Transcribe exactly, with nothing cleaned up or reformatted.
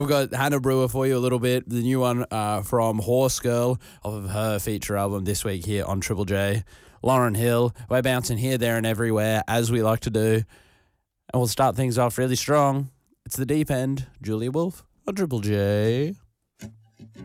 We've got Hannah Brewer for you a little bit, the new one uh, from Horse Girl off of her feature album this week here on Triple J. Lauren Hill, we're bouncing here, there and everywhere as we like to do. And we'll start things off really strong. It's The Deep End, Julia Wolf on Triple J.